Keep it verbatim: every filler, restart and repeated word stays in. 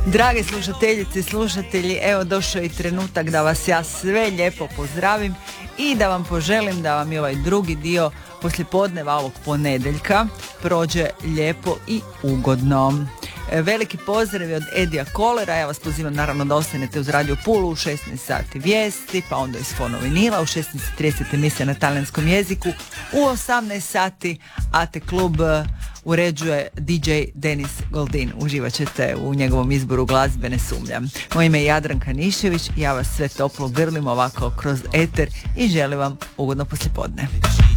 Drage slušateljice i slušatelji, evo došao je i trenutak da vas ja sve lijepo pozdravim i da vam poželim da vam je ovaj drugi dio poslijepodneva ovog ponedjeljka prođe lijepo i ugodno. Veliki pozdrav od Edija Kolera. Ja vas pozivam naravno da ostanete uz Radio Pulu u šesnaest sati vijesti, pa onda iz Fono vinila u šesnaest i trideset emisija na talijanskom jeziku, u osamnaest sati A T klub uređuje D J Denis Goldin. Uživat ćete u njegovom izboru glazbe, ne sumnjam. Moje ime je Jadranka Nišević, ja vas sve toplo grlim ovako kroz eter i želim vam ugodno poslijepodne.